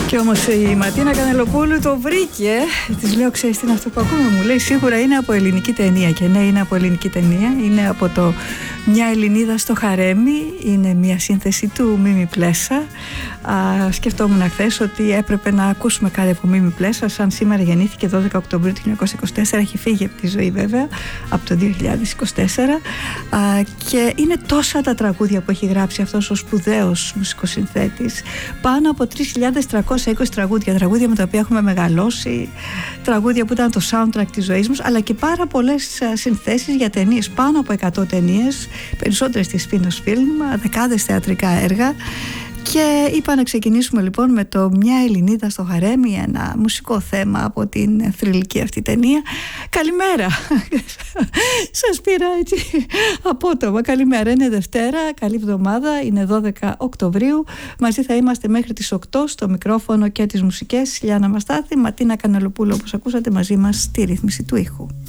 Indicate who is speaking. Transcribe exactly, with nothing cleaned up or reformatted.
Speaker 1: Και όμως η Ματίνα Κανελοπούλου το βρήκε. Της λέω, ξέρεις τι είναι αυτό που ακούμε? Μου λέει, σίγουρα είναι από ελληνική ταινία. Και ναι, είναι από ελληνική ταινία. Είναι από το Μια Ελληνίδα στο Χαρέμι. Είναι μια σύνθεση του Μίμη Πλέσα. Α, σκεφτόμουν χθες ότι έπρεπε να ακούσουμε κάτι από Μίμη Πλέσα. Σαν σήμερα γεννήθηκε δώδεκα Οκτωβρίου του χίλια εννιακόσια είκοσι τέσσερα. Έχει φύγει από τη ζωή βέβαια από το δύο χιλιάδες είκοσι τέσσερα. Α, και είναι τόσα τα τραγούδια που έχει γράψει αυτός ο σπουδαίος μουσικοσυνθέτης. Πάνω από τρεις χιλιάδες τριακόσια είκοσι τραγούδια, τραγούδια με τα οποία έχουμε μεγαλώσει, τραγούδια που ήταν το soundtrack της ζωής μας, αλλά και πάρα πολλές συνθέσεις για ταινίες, πάνω από εκατό ταινίες, περισσότερες της Finos Film, δεκάδες θεατρικά έργα. Και είπα να ξεκινήσουμε λοιπόν με το Μια Ελληνίδα στο Χαρέμι, ένα μουσικό θέμα από την θρυλική αυτή ταινία. Καλημέρα. Σας πήρα έτσι απότομα. Καλημέρα, είναι Δευτέρα, καλή εβδομάδα, είναι δώδεκα Οκτωβρίου. Μαζί θα είμαστε μέχρι τις οκτώ στο μικρόφωνο και τις μουσικές. Λιάννα Μαστάθη, Ματίνα Κανελοπούλου όπως ακούσατε μαζί μας στη ρύθμιση του ήχου.